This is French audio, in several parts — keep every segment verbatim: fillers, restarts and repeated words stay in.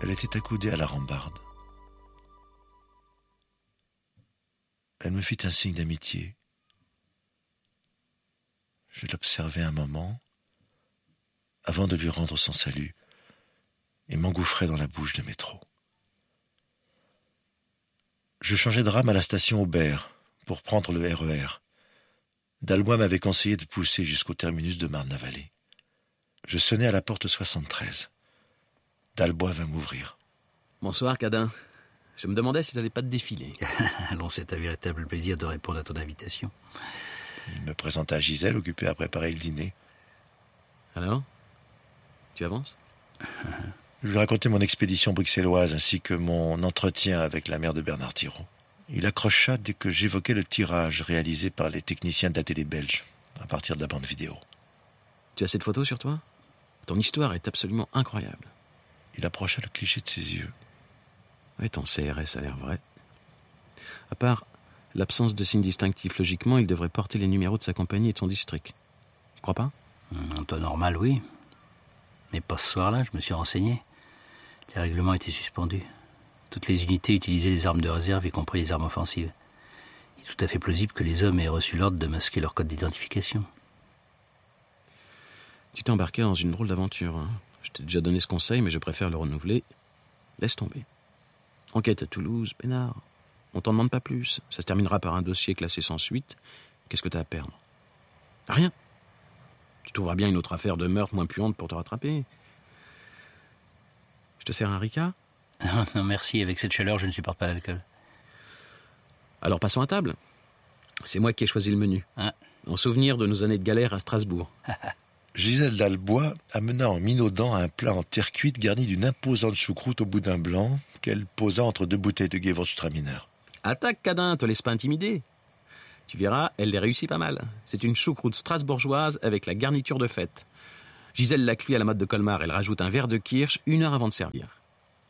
Elle était accoudée à la rambarde. Elle me fit un signe d'amitié. Je l'observai un moment, avant de lui rendre son salut, et m'engouffrai dans la bouche de métro. Je changeai de rame à la station Aubert pour prendre le R E R. Dalbois m'avait conseillé de pousser jusqu'au terminus de Marne-la-Vallée. Je sonnai à la porte soixante-treize. Dalbois vint m'ouvrir. Bonsoir, Cadin. Je me demandais si t'allais pas te défiler. Allons, c'est un véritable plaisir de répondre à ton invitation. Il me présenta Gisèle, occupée à préparer le dîner. Alors ? Tu avances ? Je lui racontai mon expédition bruxelloise ainsi que mon entretien avec la mère de Bernard Thiraud. Il accrocha dès que j'évoquais le tirage réalisé par les techniciens de la télé belge à partir de la bande vidéo. Tu as cette photo sur toi ? Ton histoire est absolument incroyable. Il approcha le cliché de ses yeux. Ouais, ton C R S a l'air vrai. À part l'absence de signes distinctifs, logiquement, il devrait porter les numéros de sa compagnie et de son district. Tu crois pas ? En temps normal, oui. Mais pas ce soir-là, je me suis renseigné. Les règlements étaient suspendus. Toutes les unités utilisaient les armes de réserve, y compris les armes offensives. Il est tout à fait plausible que les hommes aient reçu l'ordre de masquer leur code d'identification. Tu t'es embarqué dans une drôle d'aventure. Hein. Je t'ai déjà donné ce conseil, mais je préfère le renouveler. Laisse tomber. Enquête à Toulouse, peinard. On t'en demande pas plus. Ça se terminera par un dossier classé sans suite. Qu'est-ce que t'as à perdre ? Rien. Tu trouveras bien une autre affaire de meurtre moins puante pour te rattraper. Je te sers un Ricard ? Non, non, merci. Avec cette chaleur, je ne supporte pas l'alcool. Alors passons à table. C'est moi qui ai choisi le menu. Hein ? En souvenir de nos années de galère à Strasbourg. Gisèle Dalbois amena en minaudant un plat en terre cuite garni d'une imposante choucroute au boudin blanc qu'elle posa entre deux bouteilles de Gewürztraminer. Attaque, Cadin, te laisse pas intimider. Tu verras, elle les réussit pas mal. C'est une choucroute strasbourgeoise avec la garniture de fête. Gisèle l'a cuit à la mode de Colmar. Elle rajoute un verre de kirsch une heure avant de servir. Alors ?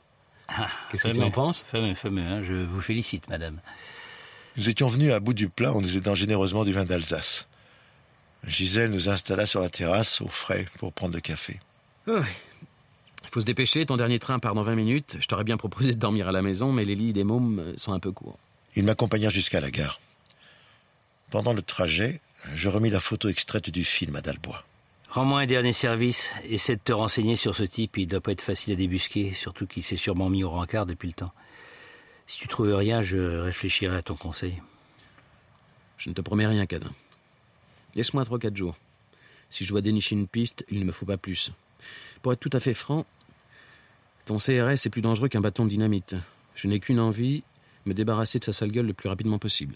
Ah, Qu'est-ce que tu en penses ? Fameux, fameux, hein, je vous félicite, madame. Nous étions venus à bout du plat en nous aidant généreusement du vin d'Alsace. Gisèle nous installa sur la terrasse, au frais, pour prendre le café. Oh, il faut se dépêcher, ton dernier train part dans vingt minutes. Je t'aurais bien proposé de dormir à la maison, mais les lits des mômes sont un peu courts. Ils m'accompagnèrent jusqu'à la gare. Pendant le trajet, je remis la photo extraite du film à Dalbois. Rends-moi un dernier service. Essaie de te renseigner sur ce type. Il doit pas être facile à débusquer, surtout qu'il s'est sûrement mis au rencard depuis le temps. Si tu trouves rien, je réfléchirai à ton conseil. Je ne te promets rien, Cadin. Laisse-moi trois quatre jours. Si je dois dénicher une piste, il ne me faut pas plus. Pour être tout à fait franc, ton C R S est plus dangereux qu'un bâton de dynamite. Je n'ai qu'une envie, me débarrasser de sa sale gueule le plus rapidement possible.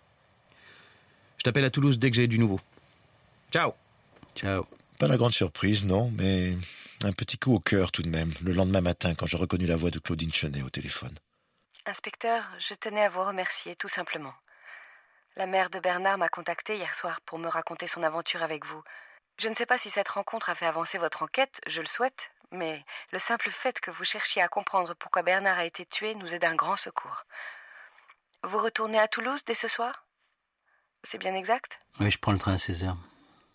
Je t'appelle à Toulouse dès que j'ai du nouveau. Ciao. Ciao. Pas la grande surprise, non, mais un petit coup au cœur tout de même, le lendemain matin, quand je reconnus la voix de Claudine Chenet au téléphone. Inspecteur, je tenais à vous remercier, tout simplement. La mère de Bernard m'a contacté hier soir pour me raconter son aventure avec vous. Je ne sais pas si cette rencontre a fait avancer votre enquête, je le souhaite, mais le simple fait que vous cherchiez à comprendre pourquoi Bernard a été tué nous est d'un grand secours. Vous retournez à Toulouse dès ce soir ? C'est bien exact ? Oui, je prends le train à seize heures.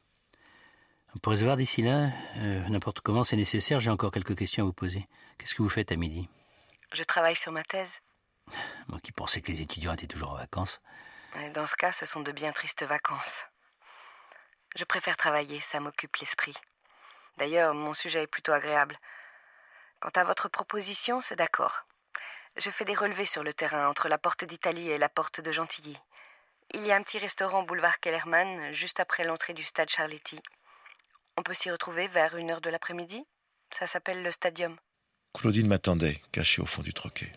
Pour se voir d'ici là, euh, n'importe comment c'est nécessaire, j'ai encore quelques questions à vous poser. Qu'est-ce que vous faites à midi ? Je travaille sur ma thèse. Moi qui pensais que les étudiants étaient toujours en vacances. Dans ce cas, ce sont de bien tristes vacances. Je préfère travailler, ça m'occupe l'esprit. D'ailleurs, mon sujet est plutôt agréable. Quant à votre proposition, c'est d'accord. Je fais des relevés sur le terrain, entre la porte d'Italie et la porte de Gentilly. Il y a un petit restaurant boulevard Kellermann, juste après l'entrée du stade Charletti. On peut s'y retrouver vers une heure de l'après-midi. Ça s'appelle le Stadium. Claudine m'attendait, cachée au fond du troquet.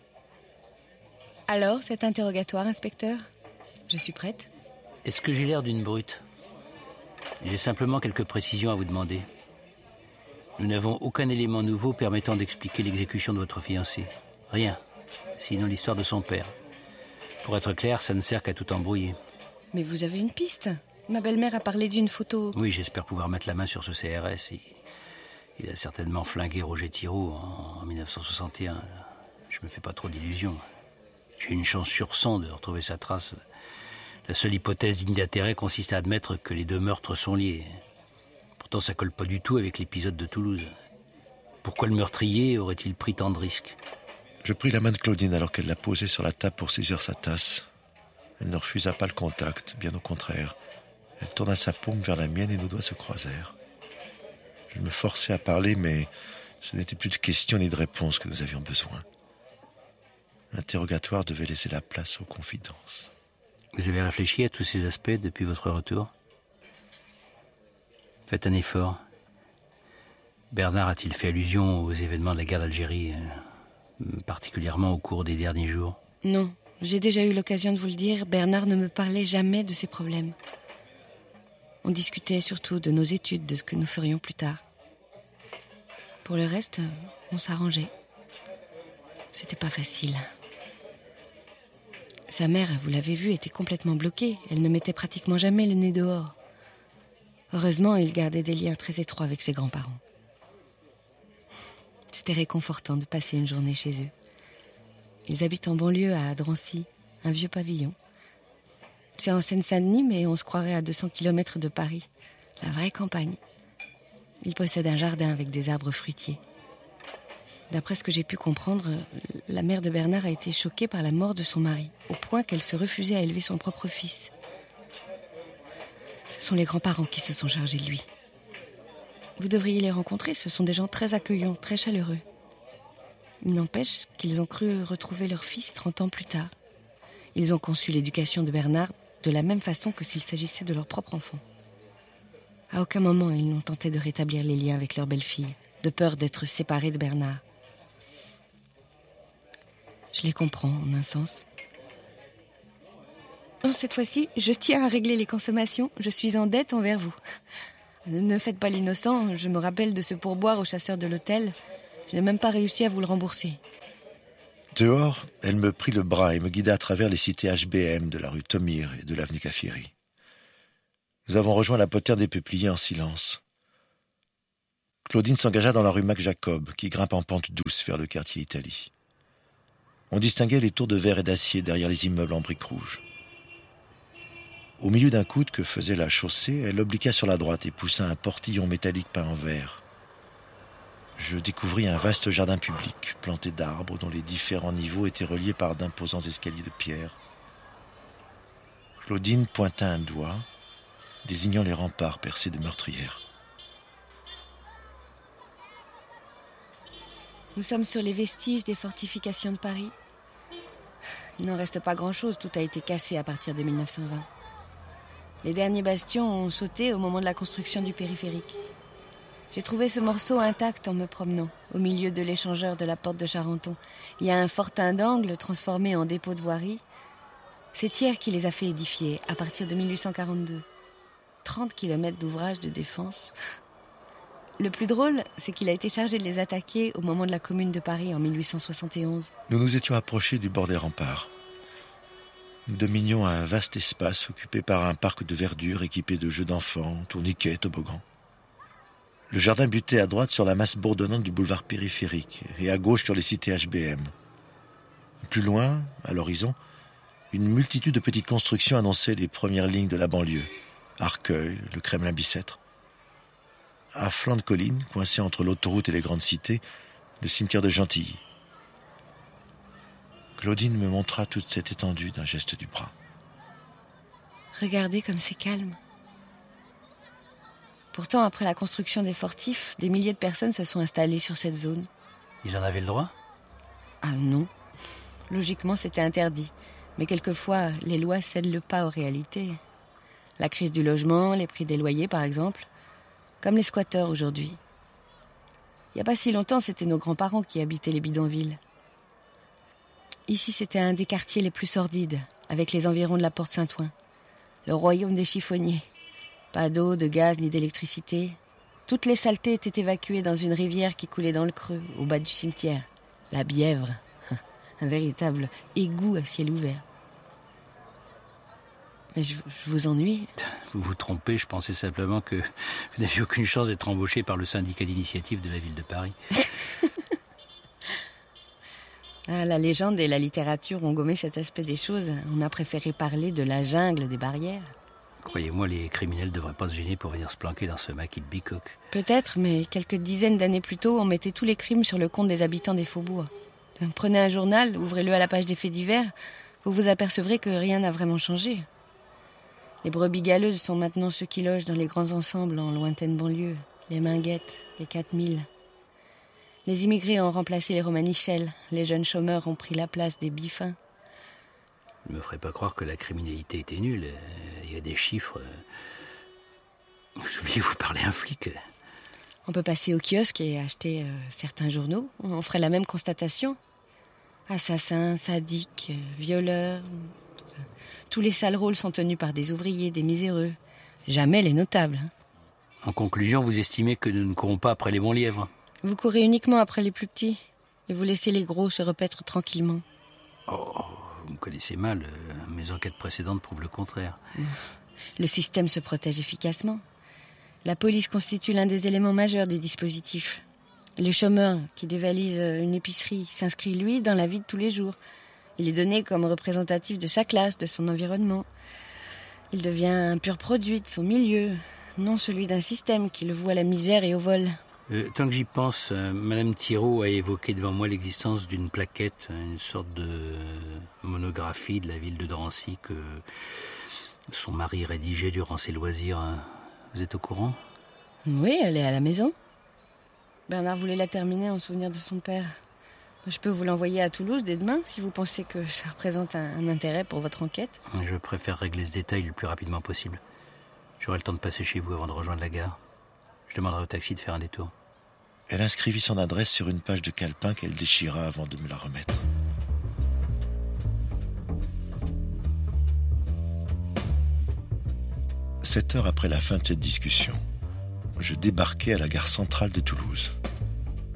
Alors, cet interrogatoire, inspecteur ? Je suis prête. Est-ce que j'ai l'air d'une brute ? J'ai simplement quelques précisions à vous demander. Nous n'avons aucun élément nouveau permettant d'expliquer l'exécution de votre fiancé. Rien, sinon l'histoire de son père. Pour être clair, ça ne sert qu'à tout embrouiller. Mais vous avez une piste. Ma belle-mère a parlé d'une photo... Oui, j'espère pouvoir mettre la main sur ce C R S. Il, il a certainement flingué Roger Thiraud en, en dix-neuf cent soixante et un. Je me fais pas trop d'illusions. J'ai une chance sur cent de retrouver sa trace. La seule hypothèse digne d'intérêt consiste à admettre que les deux meurtres sont liés. Pourtant, ça colle pas du tout avec l'épisode de Toulouse. Pourquoi le meurtrier aurait-il pris tant de risques? Je pris la main de Claudine alors qu'elle l'a posée sur la table pour saisir sa tasse. Elle ne refusa pas le contact, bien au contraire. Elle tourna sa paume vers la mienne et nos doigts se croisèrent. Je me forçais à parler, mais ce n'était plus de questions ni de réponses que nous avions besoin. L'interrogatoire devait laisser la place aux confidences. Vous avez réfléchi à tous ces aspects depuis votre retour? Faites un effort. Bernard a-t-il fait allusion aux événements de la guerre d'Algérie, euh, particulièrement au cours des derniers jours? Non, j'ai déjà eu l'occasion de vous le dire, Bernard ne me parlait jamais de ses problèmes. On discutait surtout de nos études, de ce que nous ferions plus tard. Pour le reste, on s'arrangeait. C'était pas facile. Sa mère, vous l'avez vu, était complètement bloquée. Elle ne mettait pratiquement jamais le nez dehors. Heureusement, il gardait des liens très étroits avec ses grands-parents. C'était réconfortant de passer une journée chez eux. Ils habitent en banlieue à Drancy, un vieux pavillon. C'est en Seine-Saint-Denis, mais on se croirait à deux cents kilomètres de Paris. La vraie campagne. Ils possèdent un jardin avec des arbres fruitiers. D'après ce que j'ai pu comprendre, la mère de Bernard a été choquée par la mort de son mari, au point qu'elle se refusait à élever son propre fils. Ce sont les grands-parents qui se sont chargés de lui. Vous devriez les rencontrer, ce sont des gens très accueillants, très chaleureux. Il n'empêche qu'ils ont cru retrouver leur fils trente ans plus tard. Ils ont conçu l'éducation de Bernard de la même façon que s'il s'agissait de leur propre enfant. À aucun moment ils n'ont tenté de rétablir les liens avec leur belle-fille, de peur d'être séparés de Bernard. Je les comprends, en un sens. Cette fois-ci, je tiens à régler les consommations. Je suis en dette envers vous. Ne faites pas l'innocent. Je me rappelle de ce pourboire au chasseur de l'hôtel. Je n'ai même pas réussi à vous le rembourser. Dehors, elle me prit le bras et me guida à travers les cités H B M de la rue Thomire et de l'avenue Caffieri. Nous avons rejoint la poterne des peupliers en silence. Claudine s'engagea dans la rue Mac-Jacob, qui grimpe en pente douce vers le quartier Italie. On distinguait les tours de verre et d'acier derrière les immeubles en briques rouges. Au milieu d'un coude que faisait la chaussée, elle obliqua sur la droite et poussa un portillon métallique peint en vert. Je découvris un vaste jardin public, planté d'arbres dont les différents niveaux étaient reliés par d'imposants escaliers de pierre. Claudine pointa un doigt, désignant les remparts percés de meurtrières. Nous sommes sur les vestiges des fortifications de Paris. Il n'en reste pas grand-chose, tout a été cassé à partir de mille neuf cent vingt. Les derniers bastions ont sauté au moment de la construction du périphérique. J'ai trouvé ce morceau intact en me promenant, au milieu de l'échangeur de la porte de Charenton. Il y a un fortin d'angle transformé en dépôt de voirie. C'est Thiers qui les a fait édifier à partir de mille huit cent quarante-deux. trente kilomètres d'ouvrages de défense. Le plus drôle, c'est qu'il a été chargé de les attaquer au moment de la Commune de Paris en mille huit cent soixante et onze. Nous nous étions approchés du bord des remparts. Nous dominions un vaste espace occupé par un parc de verdure équipé de jeux d'enfants, tourniquets, toboggans. Le jardin butait à droite sur la masse bourdonnante du boulevard périphérique et à gauche sur les cités H B M. Plus loin, à l'horizon, une multitude de petites constructions annonçaient les premières lignes de la banlieue. Arcueil, le Kremlin-Bicêtre. À flanc de colline, coincé entre l'autoroute et les grandes cités, le cimetière de Gentilly. Claudine me montra toute cette étendue d'un geste du bras. Regardez comme c'est calme. Pourtant, après la construction des fortifs, des milliers de personnes se sont installées sur cette zone. Ils en avaient le droit? Ah non. Logiquement, c'était interdit. Mais quelquefois, les lois cèdent le pas aux réalités. La crise du logement, les prix des loyers, par exemple. Comme les squatteurs aujourd'hui. Il n'y a pas si longtemps, c'était nos grands-parents qui habitaient les bidonvilles. Ici, c'était un des quartiers les plus sordides, avec les environs de la Porte Saint-Ouen. Le royaume des chiffonniers. Pas d'eau, de gaz, ni d'électricité. Toutes les saletés étaient évacuées dans une rivière qui coulait dans le creux, au bas du cimetière. La Bièvre. Un véritable égout à ciel ouvert. Mais je, je vous ennuie. Vous vous trompez, je pensais simplement que vous n'aviez aucune chance d'être embauché par le syndicat d'initiative de la ville de Paris. Ah, la légende et la littérature ont gommé cet aspect des choses. On a préféré parler de la jungle des barrières. Croyez-moi, les criminels ne devraient pas se gêner pour venir se planquer dans ce maquis de bicoque. Peut-être, mais quelques dizaines d'années plus tôt, on mettait tous les crimes sur le compte des habitants des faubourgs. Prenez un journal, ouvrez-le à la page des faits divers, vous vous apercevrez que rien n'a vraiment changé. Les brebis galeuses sont maintenant ceux qui logent dans les grands ensembles en lointaine banlieue, les Minguettes, les quatre mille. Les immigrés ont remplacé les romanichels, les jeunes chômeurs ont pris la place des biffins. Ne me ferait pas croire que la criminalité était nulle. Il y a des chiffres. Vous oubliez, vous parlez à un flic. On peut passer au kiosque et acheter euh, certains journaux. On ferait la même constatation. Assassins, sadiques, euh, violeurs. Tous les sales rôles sont tenus par des ouvriers, des miséreux. Jamais les notables. Hein. En conclusion, vous estimez que nous ne courons pas après les bons lièvres? Vous courez uniquement après les plus petits. Et vous laissez les gros se repaître tranquillement. Oh, vous me connaissez mal. Euh, mes enquêtes précédentes prouvent le contraire. Le système se protège efficacement. La police constitue l'un des éléments majeurs du dispositif. Le chômeur qui dévalise une épicerie s'inscrit, lui, dans la vie de tous les jours. Il est donné comme représentatif de sa classe, de son environnement. Il devient un pur produit de son milieu, non celui d'un système qui le voue à la misère et au vol. Euh, tant que j'y pense, euh, Madame Thiraud a évoqué devant moi l'existence d'une plaquette, une sorte de monographie de la ville de Drancy que son mari rédigeait durant ses loisirs. Vous êtes au courant? Oui, elle est à la maison. Bernard voulait la terminer en souvenir de son père. Je peux vous l'envoyer à Toulouse dès demain, si vous pensez que ça représente un, un intérêt pour votre enquête. Je préfère régler ce détail le plus rapidement possible. J'aurai le temps de passer chez vous avant de rejoindre la gare. Je demanderai au taxi de faire un détour. Elle inscrivit son adresse sur une page de calepin qu'elle déchira avant de me la remettre. Sept heures après la fin de cette discussion, je débarquai à la gare centrale de Toulouse.